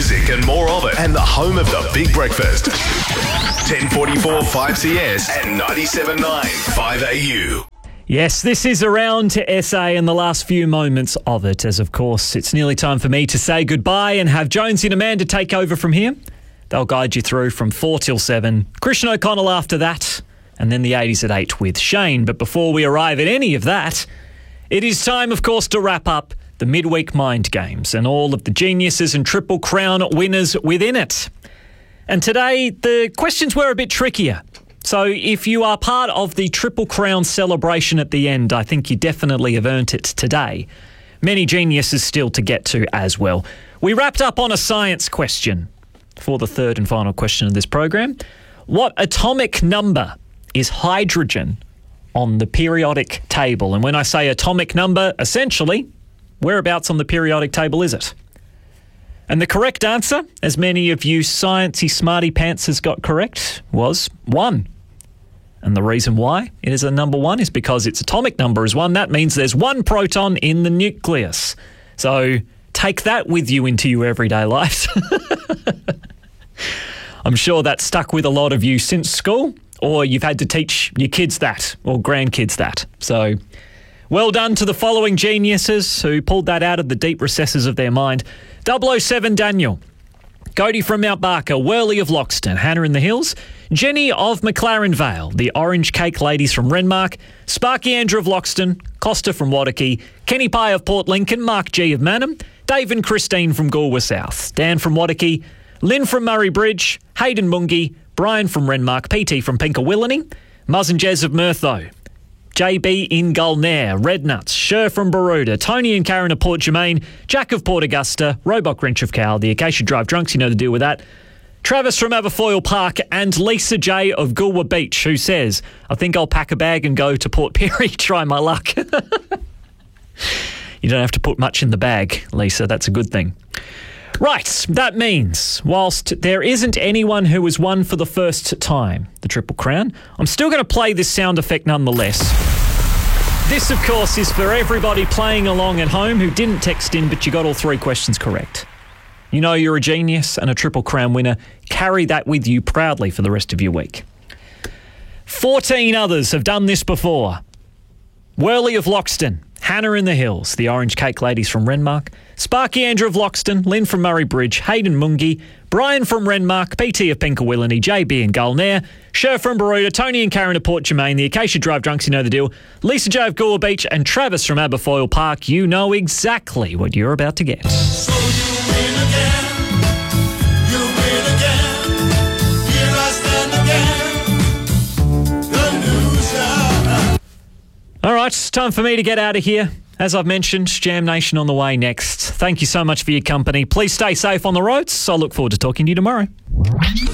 music and more of it, and the home of the Big Breakfast. 1044 5CS and 97.9 5AU. Yes, this is Around to SA and the last few moments of it, as of course it's nearly time for me to say goodbye and have Jonesy and Amanda take over from here. They'll guide you through from 4 till 7. Christian O'Connell after that, and then the 80s at 8 with Shane. But before we arrive at any of that, it is time, of course, to wrap up the midweek mind games and all of the geniuses and Triple Crown winners within it. And today, the questions were a bit trickier. So if you are part of the Triple Crown celebration at the end, I think you definitely have earned it today. Many geniuses still to get to as well. We wrapped up on a science question for the third and final question of this program. What atomic number is hydrogen on the periodic table? And when I say atomic number, essentially, whereabouts on the periodic table is it? And the correct answer, as many of you sciencey smarty pantsers got correct, was 1. And the reason why it is a number 1 is because its atomic number is 1. That means there's 1 proton in the nucleus. So take that with you into your everyday lives. I'm sure that stuck with a lot of you since school, or you've had to teach your kids that, or grandkids that. So well done to the following geniuses who pulled that out of the deep recesses of their mind. 007 Daniel, Cody from Mount Barker, Worley of Loxton, Hannah in the Hills, Jenny of McLaren Vale, the Orange Cake Ladies from Renmark, Sparky Andrew of Loxton, Costa from Wadaki, Kenny Pye of Port Lincoln, Mark G of Manham, Dave and Christine from Galway South, Dan from Wadaki, Lynn from Murray Bridge, Hayden Mungie, Brian from Renmark, PT from Pinkawillany, Muzz and Jez of Murtho, JB in Gulnair, Red Nuts, Sher from Baroda, Tony and Karen of Port Germain, Jack of Port Augusta, Roebuck Wrench of Cowell, the Acacia Drive Drunks, you know the deal with that, Travis from Aberfoyle Park, and Lisa J of Goolwa Beach, who says, I think I'll pack a bag and go to Port Pirie, try my luck. You don't have to put much in the bag, Lisa, that's a good thing. Right, that means, whilst there isn't anyone who has won for the first time the Triple Crown, I'm still going to play this sound effect nonetheless. This, of course, is for everybody playing along at home who didn't text in, but you got all 3 questions correct. You know you're a genius and a Triple Crown winner. Carry that with you proudly for the rest of your week. 14 others have done this before. Worley of Loxton, Hannah in the Hills, the Orange Cake Ladies from Renmark, Sparky Andrew of Loxton, Lynn from Murray Bridge, Hayden Mungie, Brian from Renmark, PT of Pinkawillany, JB in Gulnair, Sher from Baroda, Tony and Karen of Port Germain, the Acacia Drive Drunks, you know the deal, Lisa J of Goolwa Beach, and Travis from Aberfoyle Park. You know exactly what you're about to get. So you win again, you win again, here I stand again, the loser. All right, it's time for me to get out of here. As I've mentioned, Jam Nation on the way next. Thank you so much for your company. Please stay safe on the roads. I look forward to talking to you tomorrow.